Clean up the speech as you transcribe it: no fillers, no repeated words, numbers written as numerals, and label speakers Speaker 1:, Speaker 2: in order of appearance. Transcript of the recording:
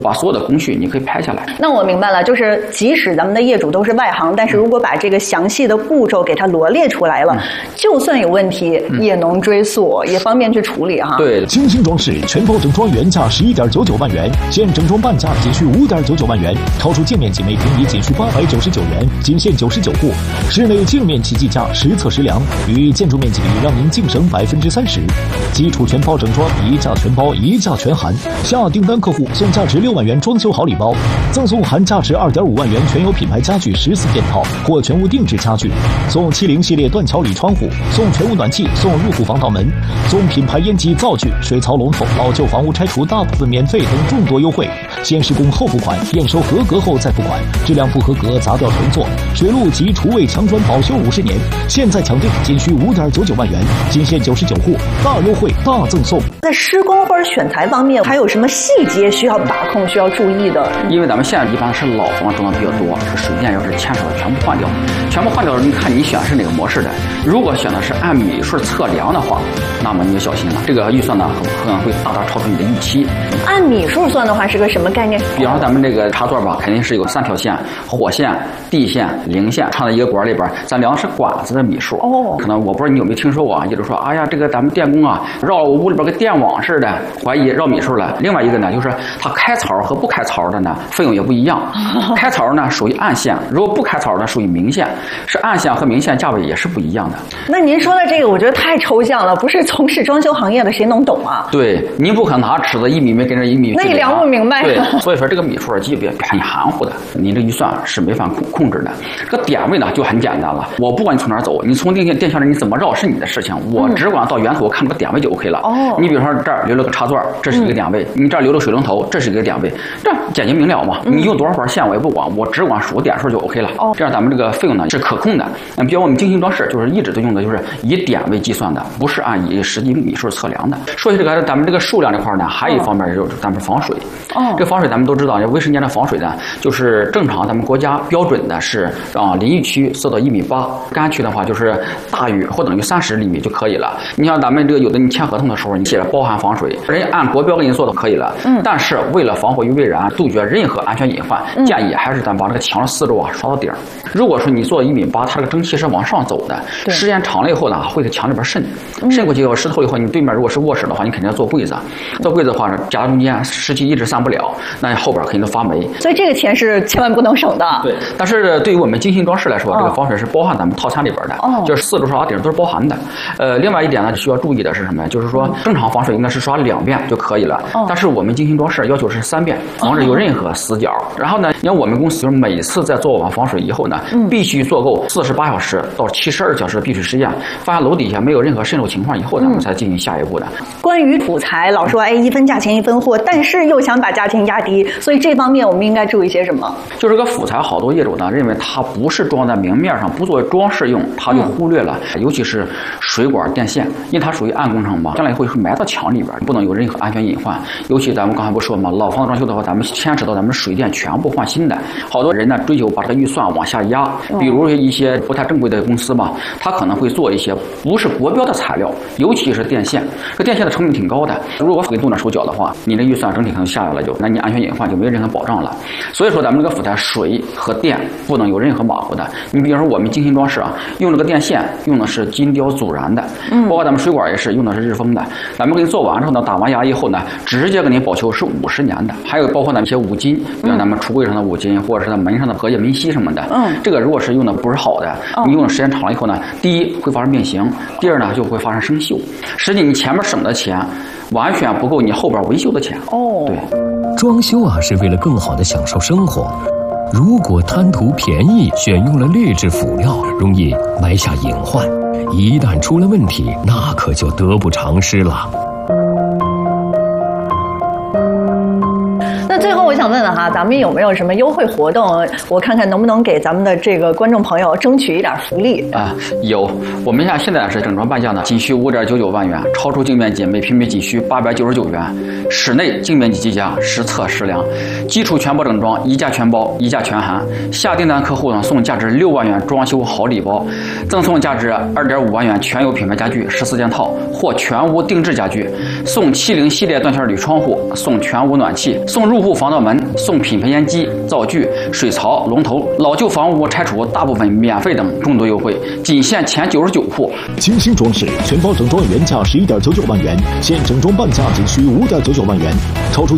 Speaker 1: 把所有的工序你可以拍下来。
Speaker 2: 那我明白了，就是即使咱们的业主都是外行，但是如果把这个详细的步骤给它罗列出来了，就算有问题也能追溯，也方便去处理哈。
Speaker 1: 对，
Speaker 3: 精心装饰全包整装原价11.99万元，现整装半价仅需5.99万元，超出净面积每平米仅需899元，仅限99户。室内净面积计价实测实量，与建筑面积比让您净省30%。基础全包整装一价全包，一价全含。下订单客户送价值6万元装修好礼包，赠送含价值2.5万元全有品牌家具14件套或全屋定制家具，送70系列断桥铝窗户，送全屋暖气，送入户防盗门，送品牌烟机灶具、水槽龙头，老旧房屋拆除大部分免费等众多优惠。先施工后付款，验收合格后再付款，质量不合格砸掉重做。水路及厨卫墙砖保修50年，现在抢订仅需5.99万元，仅限99户，大优惠大赠送。
Speaker 2: 在施工或者选材方面，还有什么细节需要把控、需要注意的？
Speaker 1: 因为咱们现在一般是老房装的比较多，是水电要是牵扯的全部换掉，全部换掉了，你看你选是哪个模式的。如果选的是按米数测量的话，那么你就小心了，这个预算呢可能会大大超出你的预期。
Speaker 2: 按米数算的话是个什么概念？
Speaker 1: 比方说咱们这个插座吧，肯定是有3条线：火线、地线、零线，插在一个管里边，咱量的是管子的米数。哦，可能我不知道你有没有听说过啊？就是说，哎呀，这个咱们电工啊，绕我屋里边跟电网似的，怀疑绕米数了。另外一个呢，就是它开槽和不开槽的呢，费用也不一样。开槽呢属于暗线，如果不开槽呢属于明线，是暗线和明线价位也是不一样的。
Speaker 2: 那您说的这个，我觉得太抽象了，不是从事装修行业的谁能懂啊？
Speaker 1: 对，您不可能拿尺子1米没跟着1米，
Speaker 2: 那你量不明白。
Speaker 1: 对，所以说这个米数基本很含糊的，你这预算是没法控制的。这个点位呢就很简单了，我不管你从哪儿走，你从电线上你怎么绕是你的事情，我只管到源头我看这个点位就 OK 了。哦，你比如说这儿留了个插座，这是一个点位，你这儿留了水龙头，这是一个点位，这简洁明了嘛。你用多少根线我也不管，我只管数点数就 OK 了。哦，这样咱们这个费用呢是可控的。比如我们精心装饰就是一直都用的就是以点位计算的，不是按以实际米数测量的。说起这个咱们这个数量这块呢，还有一方面就是咱们防水。哦，这防水咱们都知道，卫生间的防水呢，就是正常咱们国家标准的是淋浴区做到1.8米，干区的话就是大于或等于30厘米就可以了。你像咱们这个有的你签合同的时候，你写了包含防水，人家按国标给你做的可以了。但是为了防火于未然，杜绝任何安全隐患，建议还是咱把这个墙的四周刷到底儿。如果说你做1.8米，它这个蒸汽是往上走的，时间长了以后呢，会在墙里边渗过去以后湿透以后，你对面如果是卧室的话，你肯定要做柜子，做柜子的话夹中间湿气一直散不了，那后边肯定都发霉。所
Speaker 2: 以这个钱是千万不能省的。
Speaker 1: 对，但是对于我们精心装饰来说，这个防水是包含咱们套餐里边的，就是四周刷顶都是包含的。另外一点呢，需要注意的是什么？就是说正常防水应该是刷2遍就可以了，但是我们精心装饰要求是3遍，防止有任何死角。然后呢，你看我们公司就是每次在做完防水以后呢，必须做够48小时到72小时的闭水实验，发现楼底下没有任何渗漏情况以后，咱们才进行下一步的。
Speaker 2: 关于辅材，老说一分价钱一分货，但是又想把价钱压低，所以这方面我们应该注意些什么？
Speaker 1: 就是个辅材，好多业主呢认为它不是装在明面上，不作为装饰用，他就忽略了，尤其是水管电线，因为它属于暗工程嘛，将来会埋到墙里边，不能有任何安全隐患。尤其咱们刚才不说嘛，老房子装修的话，咱们牵扯到咱们水电全部换新的，好多人呢追求把这个预算往下压，比如一些不太正规的公司嘛，他可能会做一些不是国标的材料，尤其是电线，这电线的成本挺高的，如果给动了手脚的话，你的预算整体可能下来了，那你安全隐患就没有任何保障了。所以说咱们这个辅材水和电不能有任何马虎的。你比如说我们精心装饰啊，用这个电线用的是金雕阻燃的，包括咱们水管也是用的是日丰的。咱们给你做完之后呢，打完牙以后呢，直接给你保修是50年的。还有包括咱们一些五金，比如咱们橱柜上的五金，或者是咱门上的荷叶明锡什么的，这个如果是用的不是好的，你用的时间长了以后呢，第一会发生变形，第二呢就会发生生锈。实际你前面省的钱完全不够你后边维修的钱。对，
Speaker 4: 装修啊是为了更好的享受生活，如果贪图便宜，选用了劣质辅料，容易埋下隐患，一旦出了问题，那可就得不偿失了。
Speaker 2: 那最后我想问问哈，咱们有没有什么优惠活动？我看看能不能给咱们的这个观众朋友争取一点福利
Speaker 1: 啊？有，我们现在是整装半价呢，仅需5.99万元，超出净面积每平米仅需899元，室内净面积计价实测实量，基础全包整装一价全包，一价全含。下订单客户呢送价值6万元装修好礼包，赠送价值2.5万元全有品牌家具14件套或全屋定制家具， 送70系列断线铝窗户，送全屋暖气，送入户防盗门，送品牌烟机、灶具、水槽、龙头，老旧房屋拆除大部分免费等众多优惠，仅限前99户。
Speaker 3: 精心装饰，全包整装原价11.99万元，现整装半价仅需5.99万元，超出